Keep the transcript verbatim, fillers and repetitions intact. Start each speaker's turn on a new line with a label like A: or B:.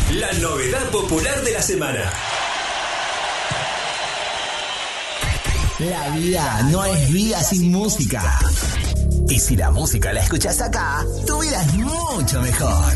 A: La novedad popular de la semana.
B: La vida no es vida sin música. Y si la música la escuchas acá, tu vida es mucho mejor.